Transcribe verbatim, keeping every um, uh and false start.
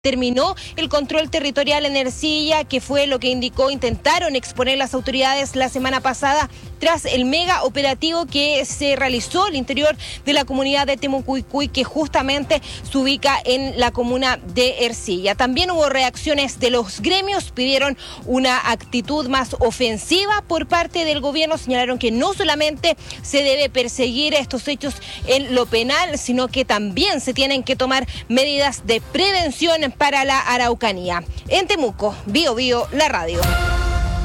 terminó el control territorial en Ercilla, que fue lo que indicó, intentaron exponer las autoridades la semana pasada tras el mega operativo que se realizó al interior de la comunidad de Temucuicui, que justamente se ubica en la comuna de Ercilla. También hubo reacciones de los gremios, pidieron una actitud más ofensiva por parte del gobierno, señalaron que no solamente se debe perseguir estos hechos en lo penal, sino que también se tienen que tomar medidas de prevención para la Araucanía. En Temuco, Bio Bio, la radio.